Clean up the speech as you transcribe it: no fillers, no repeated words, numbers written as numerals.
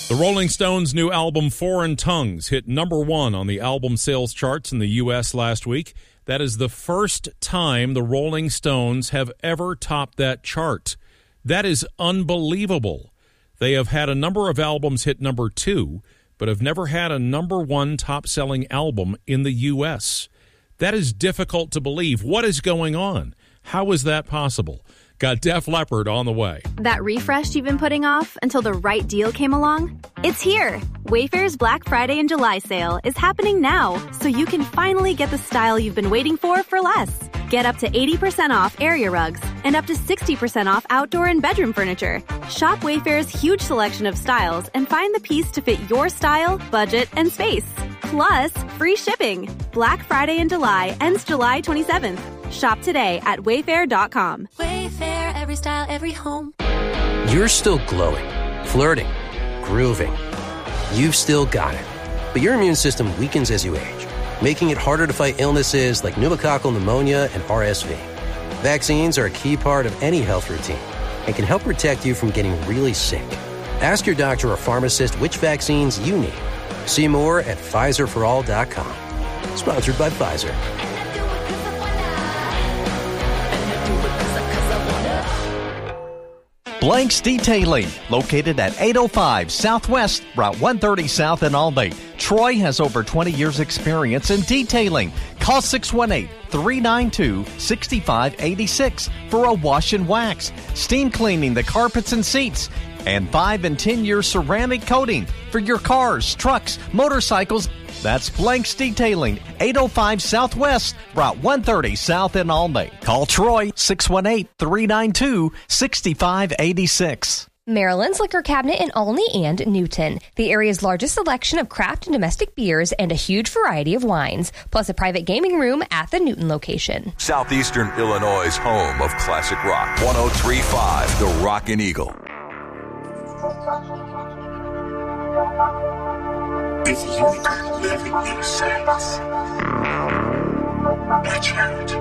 The Rolling Stones' new album, Foreign Tongues, hit number 1 on the album sales charts in the U.S. last week. That is the first time the Rolling Stones have ever topped that chart. That is unbelievable. They have had a number of albums hit number 2, but have never had a number 1 top-selling album in the U.S. That is difficult to believe. What is going on? How is that possible? Got Def Leppard on the way. That refresh you've been putting off until the right deal came along? It's here. Wayfair's Black Friday and July sale is happening now, so you can finally get the style you've been waiting for less. Get up to 80% off area rugs and up to 60% off outdoor and bedroom furniture. Shop Wayfair's huge selection of styles and find the piece to fit your style, budget, and space. Plus, free shipping. Black Friday in July ends July 27th. Shop today at Wayfair.com. Wayfair, every style, every home. You're still glowing, flirting, grooving. You've still got it. But your immune system weakens as you age, making it harder to fight illnesses like pneumococcal pneumonia and RSV. Vaccines are a key part of any health routine and can help protect you from getting really sick. Ask your doctor or pharmacist which vaccines you need. See more at PfizerForAll.com. Sponsored by Pfizer. Blanks Detailing, located at 805 Southwest, Route 130 South in Albany. Troy has over 20 years experience in detailing. Call 618-392-6586 for a wash and wax, steam cleaning the carpets and seats, and 5 and 10-year ceramic coating for your cars, trucks, motorcycles. That's Blanks Detailing, 805 Southwest, Route 130 South in Albany. Call Troy, 618-392-6586. Maryland's Liquor Cabinet in Olney and Newton. The area's largest selection of craft and domestic beers and a huge variety of wines, plus a private gaming room at the Newton location. Southeastern Illinois' home of classic rock. 103.5, The Rockin' Eagle. If you could live in your sense, watch out.